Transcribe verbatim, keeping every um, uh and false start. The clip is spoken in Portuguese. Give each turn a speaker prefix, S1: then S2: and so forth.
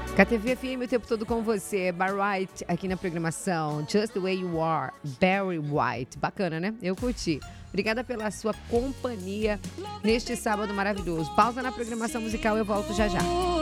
S1: K T V F M o tempo todo com você. Barry White aqui na programação. Just the Way You Are, Barry White. Bacana, né? Eu curti. Obrigada pela sua companhia neste sábado maravilhoso. Pausa na programação musical, eu volto já já.